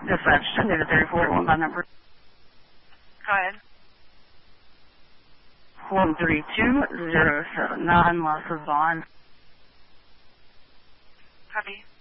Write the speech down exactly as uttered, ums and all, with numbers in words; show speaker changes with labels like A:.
A: Dispatch, Data thirty-four, one by number.
B: Go ahead.
A: one three two zero seven nine, loss of Vaughn.
B: Copy.